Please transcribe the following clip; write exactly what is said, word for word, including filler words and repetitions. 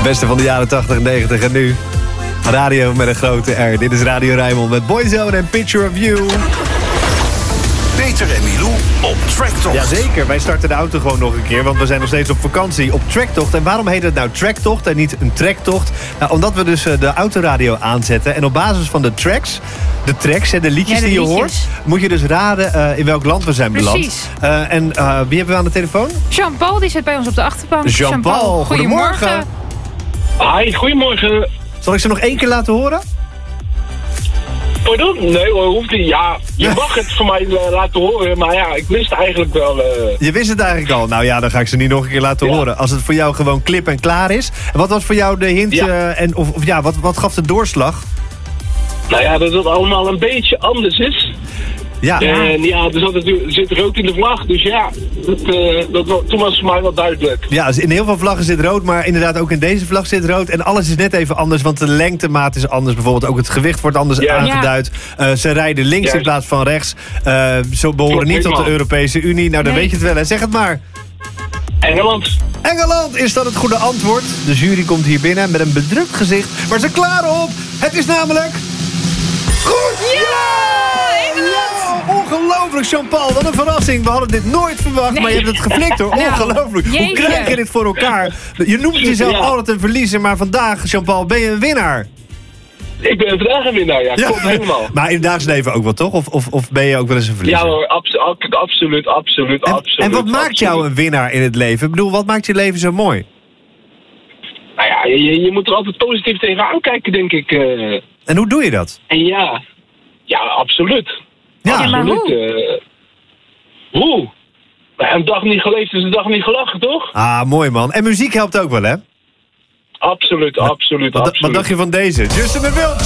beste van de jaren tachtig, negentig en nu. Radio met een grote R. Dit is Radio Rijnmond met Boyzone en Picture of You. Peter en Milou op Tracktocht. Jazeker, wij starten de auto gewoon nog een keer, want we zijn nog steeds op vakantie op Tracktocht. En waarom heet het nou Tracktocht en niet een trektocht? Nou, omdat we dus de autoradio aanzetten en op basis van de tracks, de tracks en de liedjes ja, de die je liedjes. hoort, moet je dus raden uh, in welk land we zijn beland. Precies. Uh, en uh, wie hebben we aan de telefoon? Jean-Paul, die zit bij ons op de achterbank. Jean-Paul, goedemorgen. Hi, goedemorgen. Zal ik ze nog één keer laten horen? Pardon? Nee hoor, hoeft niet. Ja, je mag het voor mij uh, laten horen, maar ja, ik wist eigenlijk wel... Uh... Je wist het eigenlijk al. Nou ja, dan ga ik ze niet nog een keer laten ja. horen. Als het voor jou gewoon klip en klaar is. En wat was voor jou de hint? Ja. Uh, en, of, of ja, wat, wat gaf de doorslag? Nou ja, dat het allemaal een beetje anders is. Ja. En ja, er zat, er zit rood in de vlag, dus ja, dat, uh, dat, toen was het voor mij wel duidelijk. Ja, dus in heel veel vlaggen zit rood, maar inderdaad ook in deze vlag zit rood. En alles is net even anders, want de lengtemaat is anders. Bijvoorbeeld ook het gewicht wordt anders Ja. aangeduid. Uh, ze rijden links Juist. in plaats van rechts. Uh, ze behoren Klopt, niet tot de helemaal. Europese Unie. Nou, dan Nee. weet je het wel, hè. Zeg het maar. Engeland. Engeland is dat het goede antwoord. De jury komt hier binnen met een bedrukt gezicht. Maar ze klaren op. Het is namelijk... Goed! Ja! Ja, ongelooflijk, Jean-Paul. Wat een verrassing. We hadden dit nooit verwacht, Nee. maar je hebt het geflikt hoor. Nou, Ongelooflijk. Hoe jeetje. krijg je dit voor elkaar? Je noemt jezelf Ja. altijd een verliezer, maar vandaag, Jean-Paul, ben je een winnaar. Ik ben vandaag een winnaar, ja, klopt helemaal. Maar in het dagelijks leven ook wel, toch? Of, of, of ben je ook wel eens een verliezer? Ja hoor, abso- ab- absoluut, absoluut, en, absoluut. en wat maakt absoluut. jou een winnaar in het leven? Ik bedoel, wat maakt je leven zo mooi? Nou ja, je, je moet er altijd positief tegenaan kijken, denk ik. Uh, En hoe doe je dat? en ja, ja, absoluut. Ja, Ja, maar absoluut. hoe? Uh, hoe? Nou, een dag niet geleefd is een dag niet gelachen, toch? Ah, mooi man. En muziek helpt ook wel, hè? Absoluut, absoluut, Wat, absoluut. wat dacht je van deze? Justin de Wild.